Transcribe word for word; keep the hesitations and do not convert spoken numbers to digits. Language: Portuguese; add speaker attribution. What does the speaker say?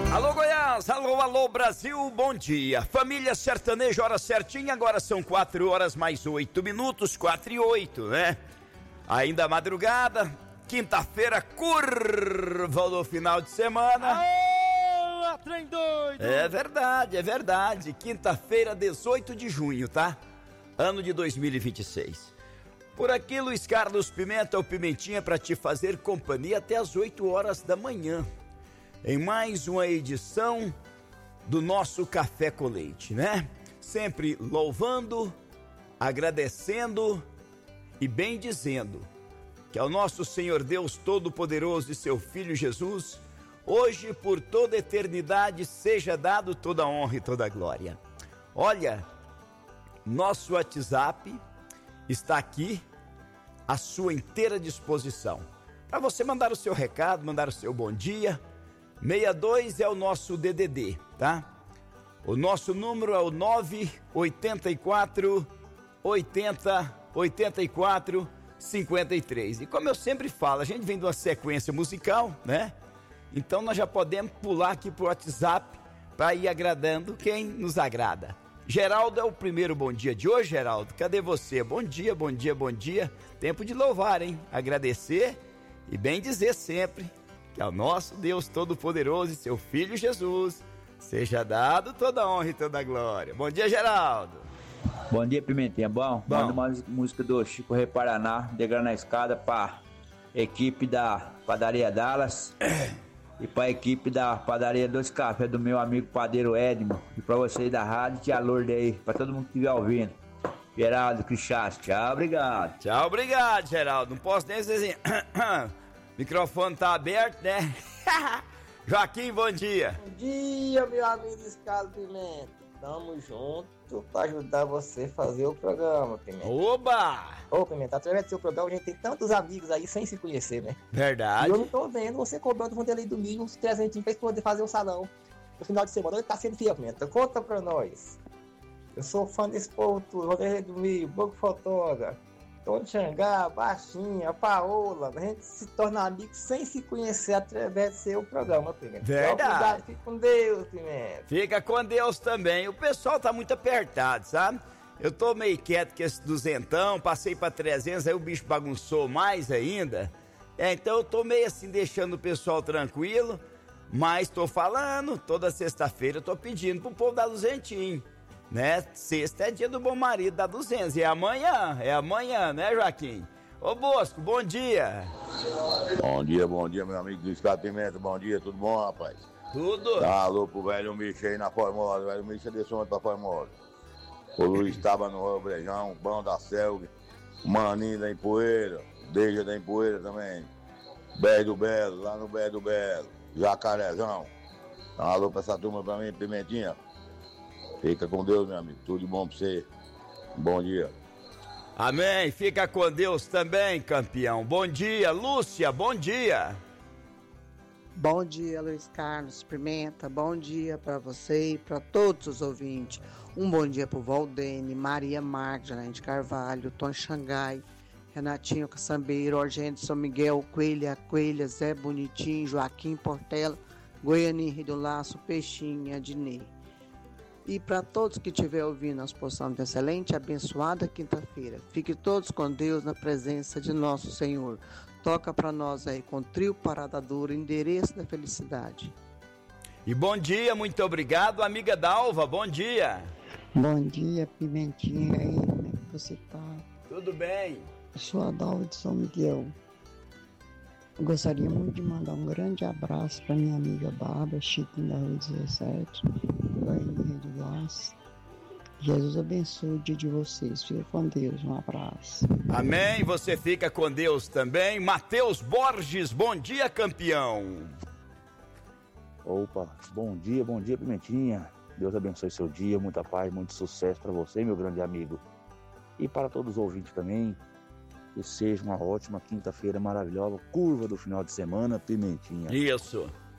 Speaker 1: Alô Goiás, alô, alô Brasil, bom dia. Família Sertaneja, hora certinha, agora são quatro horas mais oito minutos, quatro e oito, né? Ainda madrugada, quinta-feira, curva do final de semana.
Speaker 2: Aô, trem doido!
Speaker 1: É verdade, é verdade. Quinta-feira, dezoito de junho, tá? Ano de dois mil e vinte e seis. Por aqui, Luiz Carlos Pimenta, o Pimentinha, pra te fazer companhia até as oito horas da manhã. Em mais uma edição do nosso Café com Leite, né? Sempre louvando, agradecendo e bendizendo que ao nosso Senhor Deus Todo-Poderoso e seu Filho Jesus, hoje por toda a eternidade seja dado toda a honra e toda a glória. Olha, nosso WhatsApp está aqui à sua inteira disposição. Para você mandar o seu recado, mandar o seu bom dia. sessenta e dois é o nosso D D D, tá? O nosso número é o nove oito quatro, oitenta, oitenta e quatro, cinquenta e três. E como eu sempre falo, a gente vem de uma sequência musical, né? Então nós já podemos pular aqui pro WhatsApp para ir agradando quem nos agrada. Geraldo é o primeiro bom dia de hoje, Geraldo. Cadê você? Bom dia, bom dia, bom dia. Tempo de louvar, hein? Agradecer e bem dizer sempre que ao nosso Deus Todo-Poderoso e seu Filho Jesus seja dado toda a honra e toda a glória. Bom dia, Geraldo.
Speaker 3: Bom dia, Pimentinha. Bom,
Speaker 1: Bom.
Speaker 3: manda uma música do Chico Rei Paraná, Degrau na Escada, pra equipe da Padaria Dallas e pra equipe da Padaria Dois Cafés do meu amigo Padeiro Edmo, e pra vocês da rádio, tia Lourdes aí, pra todo mundo que estiver ouvindo. Geraldo, Cristiaste, tchau, obrigado.
Speaker 1: Tchau, obrigado, Geraldo. Não posso nem dizer assim. Microfone tá aberto, né? Joaquim, bom dia.
Speaker 4: Bom dia, meu amigo Carlos Pimenta. Tamo junto pra ajudar você a fazer o programa, Pimenta.
Speaker 1: Oba!
Speaker 4: Ô, Pimenta, através do seu programa a gente tem tantos amigos aí sem se conhecer, né?
Speaker 1: Verdade.
Speaker 4: E eu não tô vendo você cobrando um dele domingo uns trezentos pra poder fazer o salão no final de semana. Ele tá sendo fiel, Pimenta. Conta pra nós. Eu sou fã desse povo tudo. Rodeio do Milho, Boco Fotógrafo, Tony Xangá, Baixinha, Paola. A gente se torna amigo sem se conhecer através do seu programa, Pimenta.
Speaker 1: Verdade.
Speaker 4: Obrigado, fique com Deus, Pimenta.
Speaker 1: Fica com Deus também. O pessoal tá muito apertado, sabe? Eu tô meio quieto com esse duzentão, passei pra trezentos, aí o bicho bagunçou mais ainda. É, então eu tô meio assim, deixando o pessoal tranquilo, mas tô falando, toda sexta-feira eu tô pedindo pro povo dar duzentinho, né? Sexta é dia do bom marido, dá duzentos, e é amanhã, é amanhã, né, Joaquim? Ô Bosco, bom dia.
Speaker 5: Bom dia, bom dia, meu amigo do Estado Pimenta, bom dia, tudo bom, rapaz?
Speaker 1: Tudo?
Speaker 5: Dá alô pro velho Micho aí na Formosa, velho Micho deixou ontem pra Formosa. O Luiz tava no Rio Brejão, Bão da Selva, o Maninho da Empoeira, Deja da Empoeira também, Bé do Belo, lá no Bé do Belo, Jacarezão. Dá alô pra essa turma pra mim, Pimentinha. Fica com Deus, meu amigo, tudo de bom pra você. Bom dia.
Speaker 1: Amém, fica com Deus também, campeão. Bom dia, Lúcia, bom dia.
Speaker 6: Bom dia, Luiz Carlos Pimenta. Bom dia para você e para todos os ouvintes. Um bom dia para o Valdene, Maria Marques, Janaíne Carvalho, Tom Xangai, Renatinho Caçambeiro, Orgênio São Miguel, Coelha, Coelha, Zé Bonitinho, Joaquim Portela, Goianinho Rio do Laço, Peixinho, Adnei. E para todos que estiverem ouvindo, nós possamos ter excelente, abençoada quinta-feira. Fique todos com Deus na presença de nosso Senhor. Toca para nós aí com Trio Parada Dura, endereço da felicidade.
Speaker 1: E bom dia, muito obrigado, amiga Dalva, bom dia.
Speaker 7: Bom dia, Pimentinha, aí, como é que você tá?
Speaker 1: Tudo bem.
Speaker 7: Eu sou a Dalva de São Miguel. Eu gostaria muito de mandar um grande abraço para minha amiga Bárbara, Chiquinho da Rua dezessete, Goiânia do Laço. Jesus abençoe o dia de vocês. Fica com Deus. Um abraço.
Speaker 1: Amém. Você fica com Deus também. Matheus Borges, bom dia, campeão.
Speaker 8: Opa, bom dia, bom dia, Pimentinha. Deus abençoe seu dia, muita paz, muito sucesso para você, meu grande amigo. E para todos os ouvintes também, que seja uma ótima quinta-feira maravilhosa, curva do final de semana, Pimentinha.
Speaker 1: Isso.